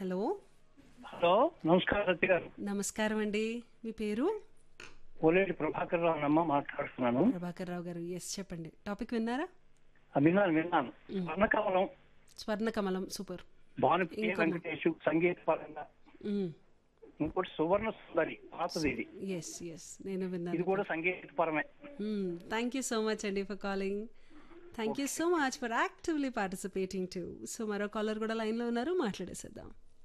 Hello. Hello, నమస్కారం సత్య గారు. నమస్కారం అండి. మీ పేరు? పోలేటి ప్రభాకర్ రావు అమ్మ మాట్లాడుతున్నాను. ప్రభాకర్ రావు గారు. ఎస్, చెప్పండి. టాపిక్ విన్నారా? విన్నాను. స్వర్ణకమలం, స్వర్ణకమలం. సూపర్. భానుప్రియ ఇంకో వెంకటేష్ సంగీత పరంగా. ఇంకోటి సువర్ణ సుందరి పాతది ఇది. ఎస్ ఎస్, నేను ఇది విన్నాను. కూడా సంగీత పరమే. థ్యాంక్ యూ సో మచ్ అండి for calling. Thank you so much for actively participating to. So మరో కాలర్ కూడా లైన్లో ఉన్నారు, మాట్లాడేసేద్దాం.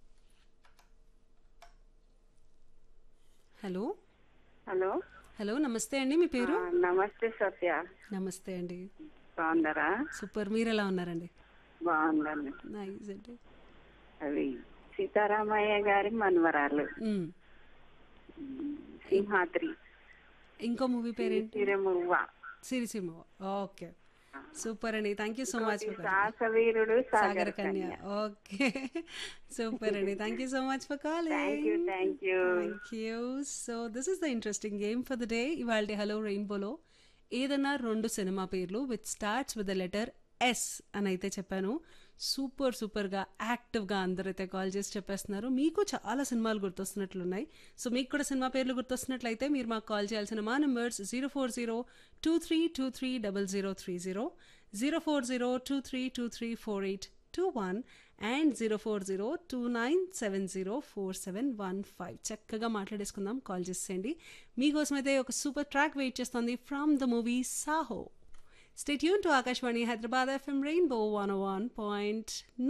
హలో. హలో. హలో, నమస్తే అండి. మీ పేరు? నమస్తే సత్య. నమస్తే అండి. బాగున్నారా? సూపర్. మీరు ఎలా ఉన్నారండి? బాగున్నాను. నైస్ అండి. అవి సీతారామయ్య గారి మనవరాలు మ్మ్. సింహాద్రి ఇంకో మూవీ పేరేంటి? తిరుమువ్వ. సిరిసిమ్మ. ఓకే, సూపర్ అండి. Thank you so much. సాహసవీరుడు సాగర సాగర కన్య. కన్య. ఓకే, సూపర్ అండి. Thank you so much for calling. Thank you. Thank you. So this is the interesting game for the day. ఇవాళ హలో రెయిన్బోలో ఏదన్నా రెండు సినిమా పేర్లు which starts with the letter S అని అయితే చెప్పాను. సూపర్గా యాక్టివ్గా అందరైతే కాల్ చేసి చెప్పేస్తున్నారు. మీకు చాలా సినిమాలు గుర్తొస్తున్నట్లున్నాయి. సో మీకు కూడా సినిమా పేర్లు గుర్తొస్తున్నట్లయితే మీరు మాకు కాల్ చేయాల్సిన మా నెంబర్స్ 04023230030, 04023234821 అండ్ 04029704715. చక్కగా మాట్లాడేసుకుందాం. కాల్ చేసేయండి. మీకోసం అయితే ఒక సూపర్ ట్రాక్ వెయిట్ చేస్తుంది from the movie Saaho. Stay tuned to Akashvani Hyderabad FM Rainbow 101.9.